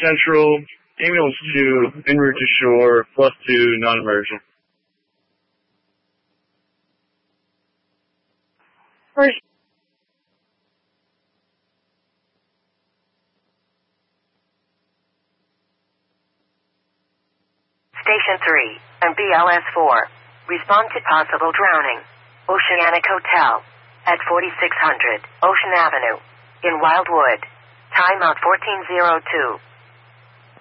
Central, ambulance 2, en route to shore, +2, non-emergent. First. Station 3, and BLS 4. Respond to possible drowning. Oceanic Hotel. At 4600 Ocean Avenue. In Wildwood. Timeout 1402.